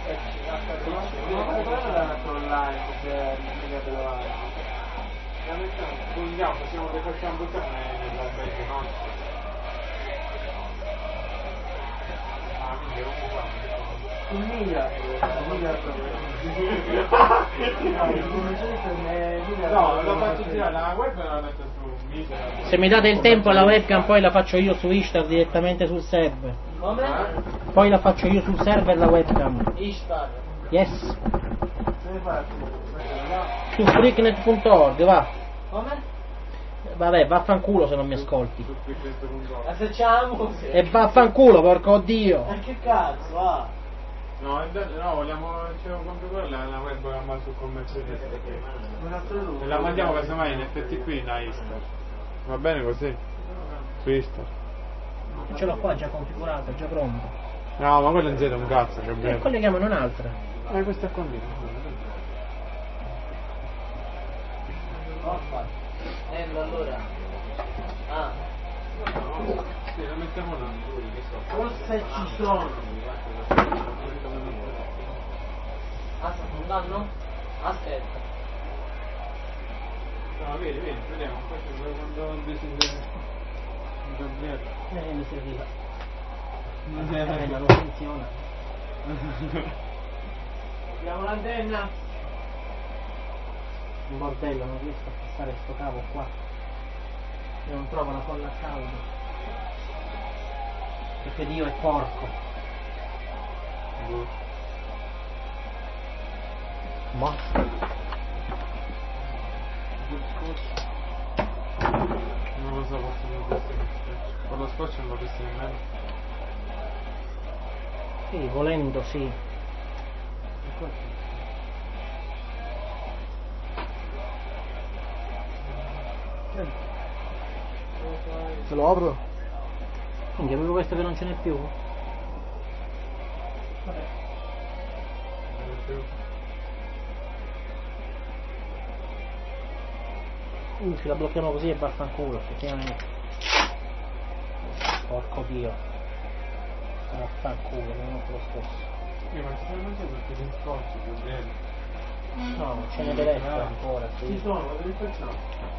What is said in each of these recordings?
No, lo faccio girare la web e la metto su Misa. Se mi date il tempo la webcam poi la faccio io su Ishtar direttamente sul server. Come? Poi la faccio io sul server la webcam. Ishtar. Yes. Su freaknet.org, va. Come? Vabbè, vaffanculo se non mi ascolti. Ma se c'è la musica? E vaffanculo, porco dio. Ma che cazzo, va? No, vogliamo, c'è un computer la webcam su commercialista. E la mandiamo casomai in FTP da Istar. Va bene così? Su Istar. Ce l'ho qua già configurata, già pronta. No, ma quello non siete un cazzo, che E bello. colleghiamo un'altra. Questa è con lì. Allora. Ah. Sì, la mettiamo là. Forse ci sono. Ah, sta andando? Aspetta. No, vediamo. Questo è quando decide. Mi serviva. Non funziona. Abbiamo l'antenna. Un bordello, non riesco a fissare sto cavo qua. Io non trovo la colla a caldo. Perché Dio è porco. Ma Non lo so, forse non questo. Con lo scotch non lo visto nemmeno. sì, volendo sì. Se lo apro? Quindi avevo questo che non ce n'è più? Vabbè. Se la blocchiamo così e vaffanculo, effettivamente. Porco dio. Vaffanculo, non è lo stesso. Ma ci sono mangiato perché si scotch, più bene. No, ce n'è deve essere ancora, Ci sì. sono, ma che facciamo?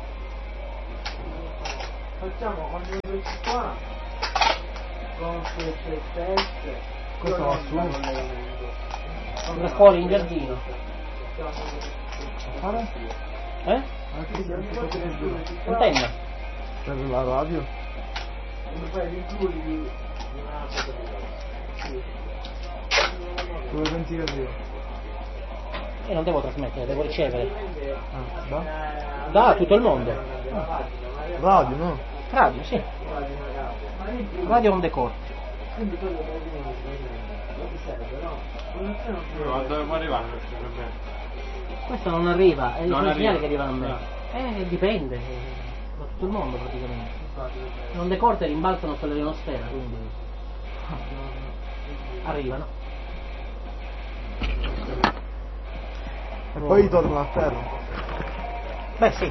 Facciamo quando invece qua con queste teste. Questo va su. Da fuori in giardino. A fare? Eh? Antenna. Per la radio? Dove pensi che arriva? Io non devo trasmettere, devo ricevere. Da? Da tutto il mondo. Radio, no? Radio, sì. Radio on the court. Dove può arrivare questo problema? Questo non arriva, è il Non segnale arriva. che arriva a me. Dipende. Da tutto il mondo praticamente. On the court rimbalzano sulle ionosfera, quindi arrivano. E poi tornano a terra. Beh sì.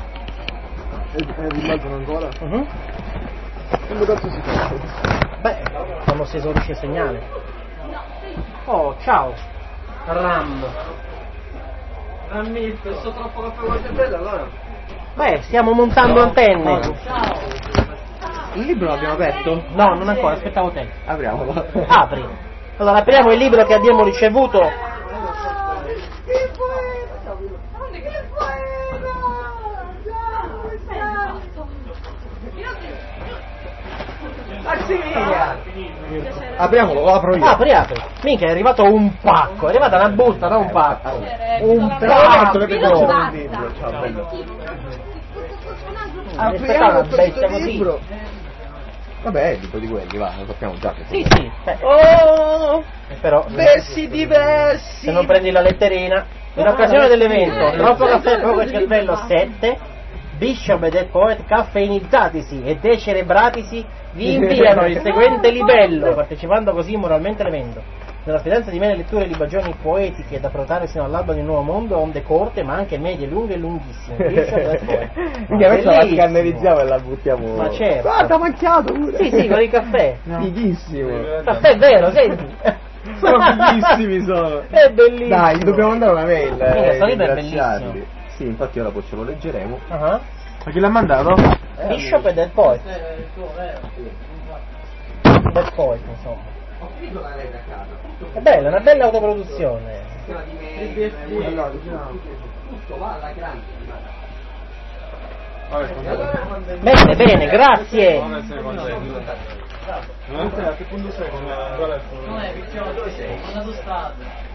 E rimbalzano ancora? Mhm. Come cazzo si fa? Beh, quando si esaurisce il segnale. Oh, ciao. Ram. Rammito, sto troppo caffè con il bello allora. Beh, stiamo montando antenne. Il libro l'abbiamo aperto? No, non ancora, aspettavo te. Apriamolo. Apri. Allora, apriamo il libro che abbiamo ricevuto. Apriamolo, lo apro io. Apri. Minchia, è arrivato un pacco. È arrivata una busta, non un pacco. Un Però pacco. che c'è un libro, ciao, bello. Aspetta una bestia questo così. libro. Vabbè, è il libro di quelli, va, lo sappiamo già che Sì, sì. Oh! Però Versi diversi. se non prendi la letterina, in occasione dell'evento troppo caffè poco cervello 7, Bishop e Dead Poet caffeinizzatisi e decerebratisi vi inviano il seguente libello, partecipando così moralmente all'evento. Nella speranza di mene letture di bagioni poetiche da protare sino all'alba di un nuovo mondo, onde corte ma anche medie, lunghe e lunghissime. Bishop e Dead Poet. Quindi questa la Bellissimo. scannerizziamo e la buttiamo. Ma certo. Guarda, macchiato pure. Sì, sì, con il caffè. Fighissimo. Caffè vero, senti. Sono bellissimi, sono. È bellissimo. Dai, gli dobbiamo mandare una mail. Sto libro è ringraziarli. bellissimo. Sì, infatti ora poi ce lo leggeremo. Ah. Ma chi l'ha mandato? Bishop e Dead Poet. Dead Poet, insomma. Ho finito la rete a casa. È bella, una bella autoproduzione. Tutto va alla grande. Bene, bene, grazie. Come sei contento? A che punto sei? Qual è il tuo? Non è vicino, dove sei? Andato stato.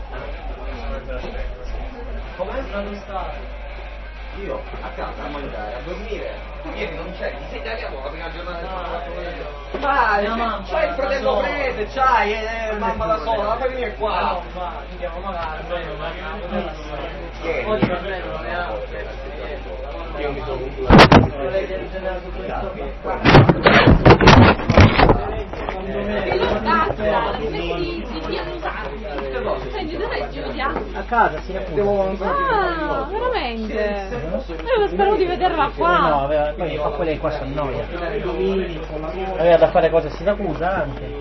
Come è andato stato? Io a casa a mangiare, a dormire. Tu ieri non c'eri, ti sei tagliato la prima giornata del Ma c'hai il fratello prete, c'hai mamma da sola, la famiglia è qua. Andiamo magari, oggi va bene, non è io mi sono A casa, sì, appunto. Ah, veramente? Io spero di vederla qua. No, poi fa quelle che qua si annoia. Aveva da fare cose a Siracusa anche.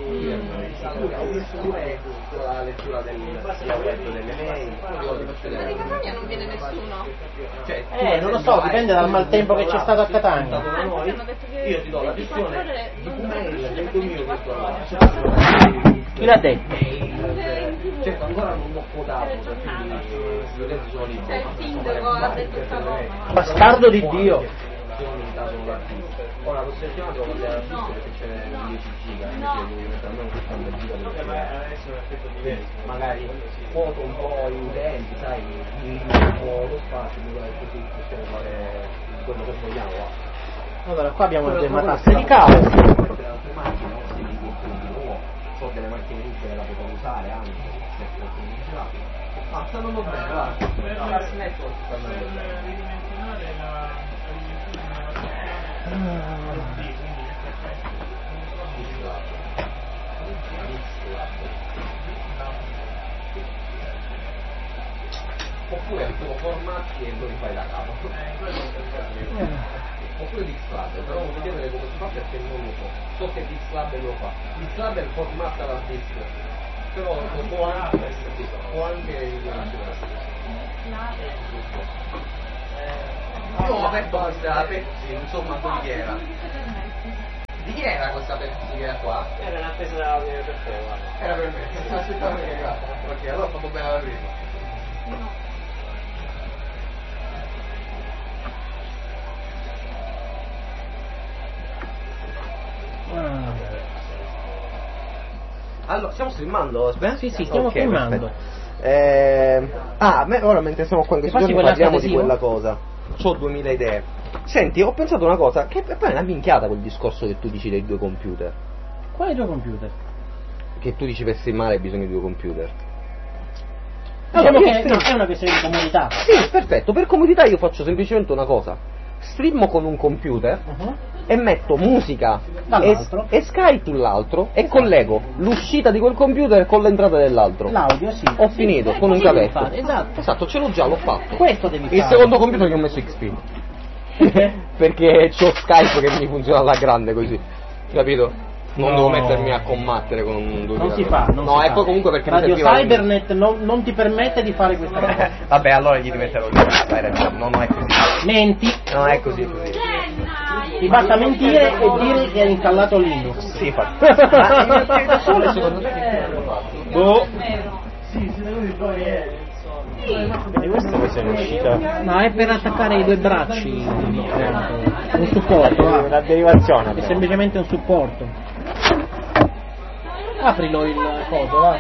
la lettura del letto delle mail. Ma di Catania non viene nessuno. Non lo so, dipende dal maltempo che c'è stato a Catania. Hanno detto che Io ti do la visione 24 ore di non mail sono del più 2024. Chi l'ha detto? Certo, ancora non l'ho quotato, quindi studenti sono lì. Cioè il sindaco ha detto sta roba. Bastardo di Dio. Sono limitato all'artista. Ora lo settimana devo cambiare l'artista perché c'è 10 giga, invece devo mettere almeno 70 giga perché magari foto un po' i utenti, sai, un po' lo spazio, così possiamo fare quello che vogliamo. Allora, qua abbiamo le matasse di cavo. So delle macchine libere la potevo usare anche ma sta andando bene, va. La network sta andando bene. Oppure tipo formati e lo rifai da capo. Oppure Dixlab, però non vedere come si fa perché non lo so. So che Dixlab lo fa. Dixlab è il formato da disc, però può anche io ho aperto questa Pepsi, insomma, di chi era? Di chi era questa Pepsi che era qua? Era una presa della per te, guarda. Era per me, aspettavo che grazie, perché allora ho fatto bene la prima. Allora, stiamo streamando? Sì, stiamo filmando. Ora mentre stiamo qua in questi giorni parliamo di quella cosa. C'ho 2000 idee. Senti, ho pensato una cosa, che poi è una minchiata quel discorso che tu dici dei due computer. Quali due computer? Che tu dici per streamare hai bisogno di due computer. Diciamo che è una questione di comodità. Sì, perfetto, per comodità io faccio semplicemente una cosa. Streamo con un computer e metto musica e Skype sull'altro e collego l'uscita di quel computer con l'entrata dell'altro. L'audio, sì. Ho finito con un cavetto. Esatto, ce l'ho già, l'ho fatto. Questo devi fare. Il secondo computer che ho messo XP. Perché c'ho Skype che mi funziona alla grande così. Capito? Non devo mettermi a combattere con un 2000. Non si fa, e poi comunque perché Radio Cybernet non ti permette di fare questa cosa. Vabbè, allora gli rimetterò non è così. Menti. Non è così. Ti basta mentire e dire che hai installato Linux. Sì, infatti. Ma da sole secondo me boh. Sì, siete venuti poi ieri. E questa cosa è uscita? No, è per attaccare i due bracci. Un supporto, va. Una derivazione. È semplicemente un supporto. Aprilo il coso, va.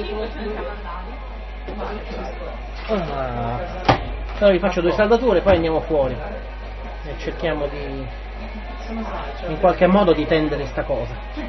Allora vi faccio due saldature, poi andiamo fuori e cerchiamo di in qualche modo di tendere sta cosa.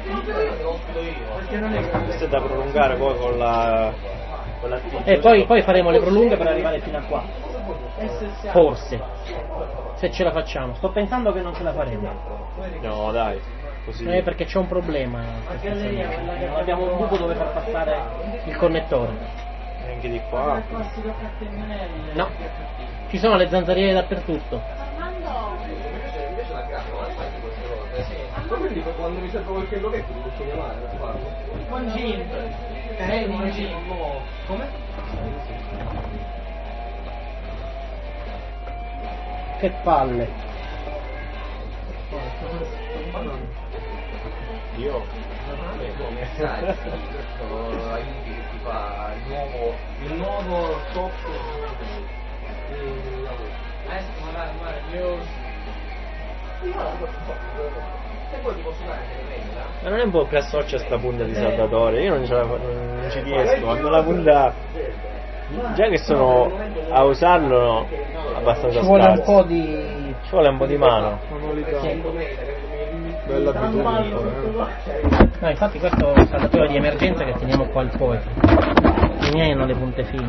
Questo è da prolungare poi con la E poi faremo le prolunghe per arrivare fino a qua. Forse, se ce la facciamo. Sto pensando che non ce la faremo. No, dai, così. Perché c'è un problema. Abbiamo un buco dove far passare il connettore. Anche di qua. No, ci sono le zanzariere dappertutto. Ma quindi quando mi serve qualche loghetto ti posso chiamare, non ti parlo? Un gin. Un gin. Come? Che palle. Io come sai, questo aiuti che ti fa il nuovo top se poi ti posso dare Ma non è un po' che associa sta punta di saldatore? Io non ci riesco, quando la punta già che sono a usarlo no, abbastanza Ci vuole un scarso. po' di... Ci vuole un po' di mano. Bella abitudine. No, infatti questo è un saldatore di emergenza che teniamo qua al poeta. I miei hanno le punte fini.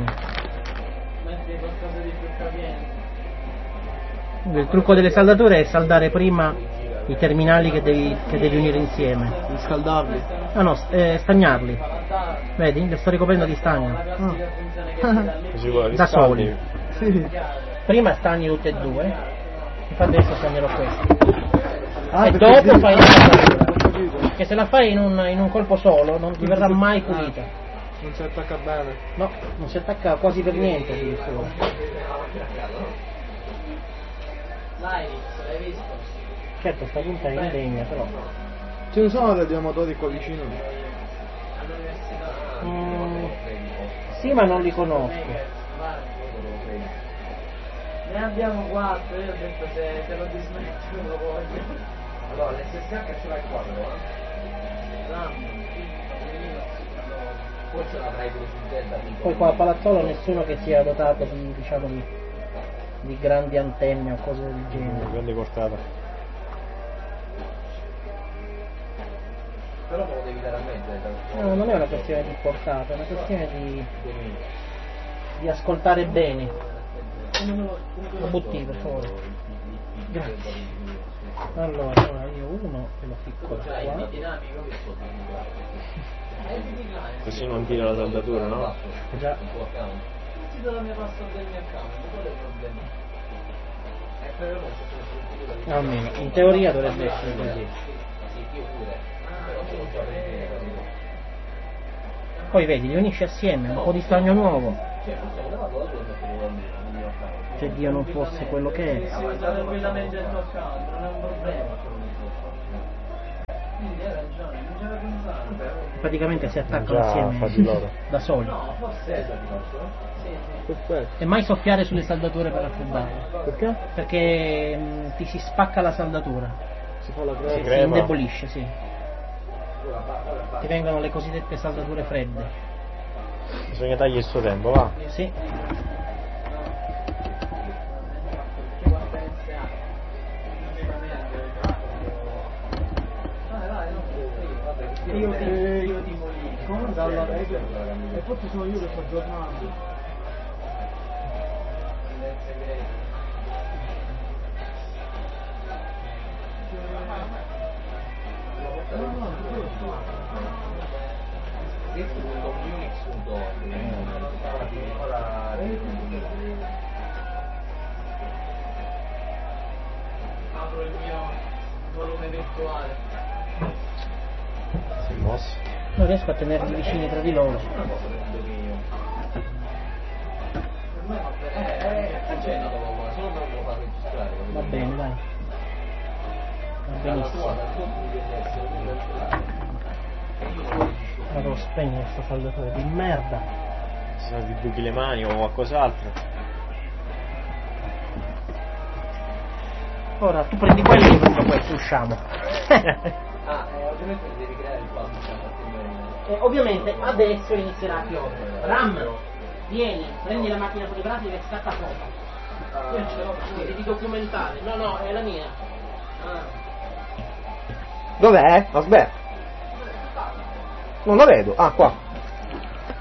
Il trucco delle saldature è saldare prima i terminali che devi unire insieme. Riscaldarli. Ah no, stagnarli. Vedi? Li sto ricoprendo di stagno. Così vuole Da soli. Sì. Prima stagni tutti e due. Infatti adesso stagnerò questi. Ah, E perché dopo dici- fai la saldatura. Ho capito. Perché se la fai in un colpo solo non ti verrà mai pulita. Non si attacca bene. No, non si attacca quasi per niente addirittura. Certo, sta punta è indegna, però. Ce ne sono degli amatori qua vicino. Sì, ma non li conosco. Ne abbiamo 4, io ho detto se lo dismetto lo voglio. allora l'SSH ce l'hai 4 forse l'avrai preso su Zelda Poi qua a Palazzolo nessuno che sia dotato di, diciamo, di grandi antenne o cose del genere. Grande portata. però me lo devi dare a me No, non è una questione di portata, è una questione di ascoltare bene. Lo butti per favore. Grazie. Allora io uno e lo ficco qua. Così non tira la saldatura, no? Già. Tutti dalla mia password del mio account, qual è il problema? Almeno, in teoria dovrebbe essere così. Poi vedi, li unisci assieme, un po' di stagno nuovo. Se Dio non fosse quello che è. Tranquillamente il tuo account, non è un problema. Quindi hai ragione, non c'era pensato. Praticamente si attaccano Già, assieme fa di loro. da soli. No, forse Perfetto. E mai soffiare sulle saldature per raffreddarle. Perché? Perché ti si spacca la saldatura. Si fa la Si crema. crema. indebolisce, sì. Ti vengono le cosiddette saldature fredde. Bisogna dargli il suo tempo, va. Sì. Io ti come dalla regola? E forse sono io che sto aggiornando. apro il mio volume virtuale. Si è mosso. Non riesco a tenerli vicini tra di loro. Va bene, dai. Va benissimo. Vado a spegnere sto saldatore di merda. Se no ti buchi le mani o qualcos'altro. Ora tu prendi quello e io prendo questo, usciamo. Ovviamente devi creare il E ovviamente adesso inizierà a piovere. Ram, vieni, prendi la macchina fotografica e stacca foto. Io ce l'ho, devi documentare. No, no, è la mia. Dov'è? Aspetta. Non la vedo. Ah, qua.